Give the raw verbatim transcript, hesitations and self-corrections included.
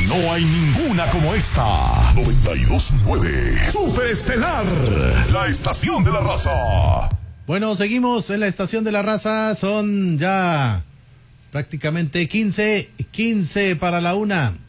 No hay ninguna como esta. noventa y dos punto nueve Super Estelar, la estación de la raza. Bueno, seguimos en la estación de la raza. Son ya prácticamente quince, quince para la una.